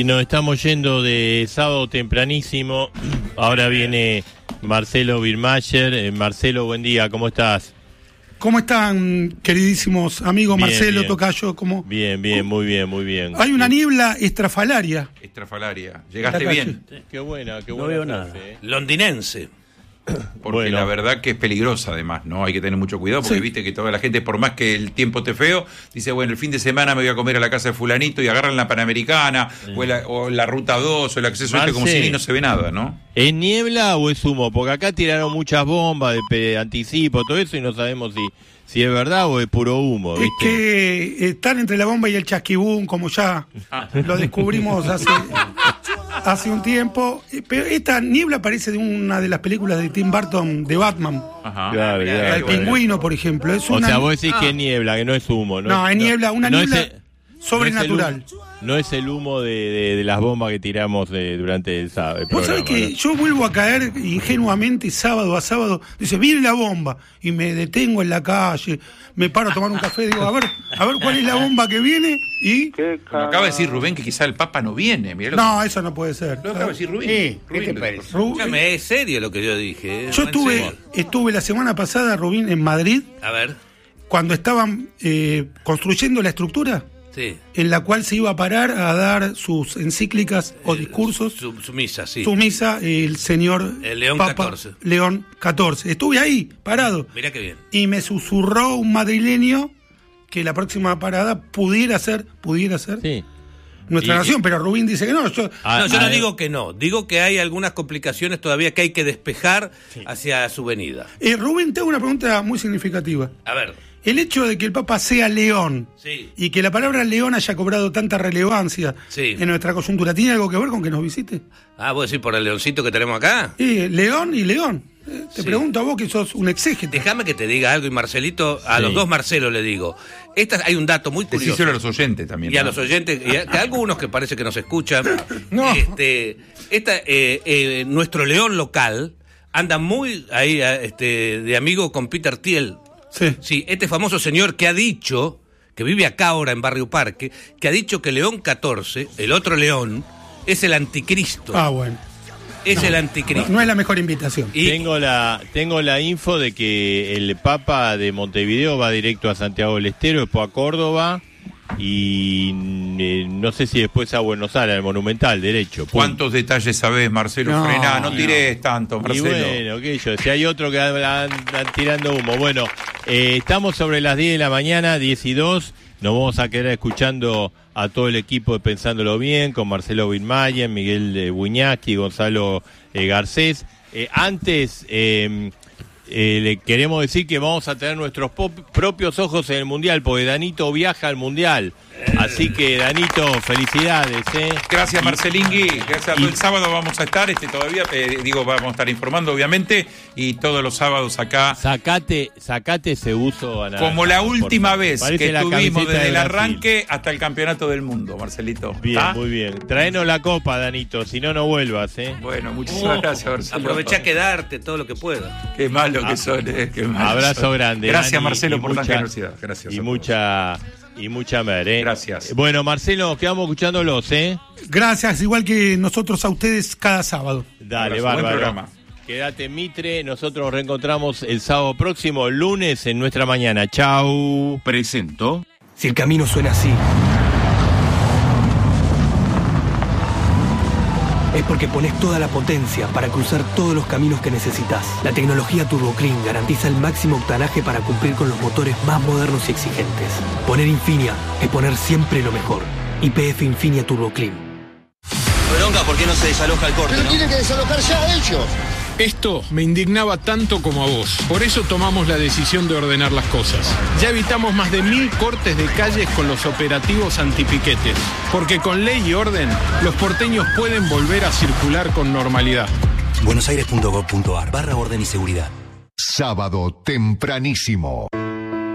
Y nos estamos yendo de sábado tempranísimo. Ahora viene Marcelo Birmacher. Marcelo, buen día, ¿cómo estás? ¿Cómo están, queridísimos amigos? Bien, Marcelo, bien. Tocayo, ¿cómo? Bien, muy bien. Hay una niebla estrafalaria. Estrafalaria. Llegaste bien. Qué buena No veo nada. frase, Londinense. Porque Bueno. la verdad que es peligrosa además, ¿no? Hay que tener mucho cuidado porque Sí. viste que toda la gente, por más que el tiempo esté feo, dice, bueno, el fin de semana me voy a comer a la casa de fulanito y agarran la Panamericana o la Ruta 2 o el acceso este como Marce. si no se ve nada, ¿no? ¿Es niebla o es humo? Porque acá tiraron muchas bombas de anticipo, todo eso, y no sabemos si es verdad o es puro humo, Es ¿viste? que están entre la bomba y el chasquibún, como ya lo descubrimos hace un tiempo. Pero esta niebla parece de una de las películas de Tim Burton de Batman. Ajá. Claro, La del bueno. pingüino, por ejemplo. Es O una, sea, vos decís que es niebla, que no es humo, ¿no? No, es niebla, una no es niebla el- sobrenatural. No es el humo de las bombas que tiramos durante el sábado. Vos sabés que yo vuelvo a caer ingenuamente sábado a sábado. Dice, viene la bomba. Y me detengo en la calle, me paro a tomar un café. Digo, a ver cuál es la bomba que viene. Y. Como acaba de decir Rubén que quizá el Papa no viene. Mirá lo No, eso no puede ser. lo acaba de decir Rubén. ¿Qué Rubén, te lo parece? dijo. Escúchame, es serio lo que yo dije. Yo No, en serio. estuve la semana pasada, Rubín, en Madrid, A ver, cuando estaban construyendo la estructura sí. en la cual se iba a parar a dar sus encíclicas o discursos, Su misa, sí. su misa, el señor El León Papa XIV. León XIV. Estuve ahí, parado, Mirá qué bien. y me susurró un madrileño que la próxima parada pudiera ser Sí. nuestra Y- nación, pero Rubín dice que no. No, yo no digo que no. Digo que hay algunas complicaciones todavía que hay que despejar hacia su venida. Rubén, te hago una pregunta muy significativa. A ver, El hecho de que el Papa sea león sí. y que la palabra león haya cobrado tanta relevancia Sí. en nuestra coyuntura, ¿tiene algo que ver con que nos visite? ¿Vos decís por el leoncito que tenemos acá? León y león. Te Sí. pregunto a vos que sos un exégeta. Déjame que te diga algo, y Marcelito, a Sí. los dos Marcelo le digo. Hay un dato muy curioso. Decíselo a los oyentes también. Y a ¿no? los oyentes, y a algunos que parece que nos escuchan. No. Nuestro león local anda muy ahí de amigo con Peter Thiel. Sí. Sí, este famoso señor que ha dicho, que vive acá ahora en Barrio Parque, que ha dicho que León XIV, el otro león, es el anticristo. Ah, bueno. Es el anticristo. No es la mejor invitación. Y- Tengo la info de que el Papa de Montevideo va directo a Santiago del Estero, después a Córdoba y no sé si después a Buenos Aires, al Monumental, derecho. Punto. ¿Cuántos detalles sabés, Marcelo? No, Frená, no no. tires tanto, Y Marcelo. bueno, qué sé yo, si hay otro que andan tirando humo. Bueno, estamos sobre las 10 de la mañana, 10 y 2. Nos vamos a quedar escuchando a todo el equipo de Pensándolo Bien, con Marcelo Birmayer, Miguel Buñaski, Gonzalo Garcés. Antes, le queremos decir que vamos a tener nuestros propios ojos en el Mundial, porque Danito viaja al Mundial. Así que, Danito, felicidades. Gracias, Marcelingui. Gracias. El sábado vamos a estar, todavía, vamos a estar informando, obviamente, y todos los sábados acá. Sacate ese uso, Ana. Como la última vez Parece que la estuvimos camiseta desde de el Brasil. arranque hasta el campeonato del mundo, Marcelito. Bien, ¿Ah? muy bien. Traenos la copa, Danito, si no, no vuelvas, Bueno, muchísimas gracias, Marcelo. Aprovechá a quedarte todo lo que pueda. Qué malo que son, qué malo Abrazo son. grande. Gracias, Dani, Marcelo, y por tan mucha- generosidad. Gracias. Y a mucha mer, Gracias. Bueno, Marcelo, nos quedamos escuchándolos, Gracias, igual que nosotros a ustedes cada sábado. Dale, Abrazo, buen bárbaro. programa. Quédate, Mitre. Nosotros nos reencontramos el sábado próximo, lunes, en nuestra mañana. Chau. Presento. Si el camino suena así, es porque pones toda la potencia para cruzar todos los caminos que necesitas. La tecnología Turbo Clean garantiza el máximo octanaje para cumplir con los motores más modernos y exigentes. Poner Infinia es poner siempre lo mejor. YPF Infinia Turbo Clean. Bronca, ¿por qué no se desaloja el corte, no? Tienen que desalojar ya ellos. Esto me indignaba tanto como a vos. Por eso tomamos la decisión de ordenar las cosas. Ya evitamos más de 1000 cortes de calles con los operativos antipiquetes. Porque con ley y orden, los porteños pueden volver a circular con normalidad. buenosaires.gov.ar/orden y seguridad. Sábado tempranísimo.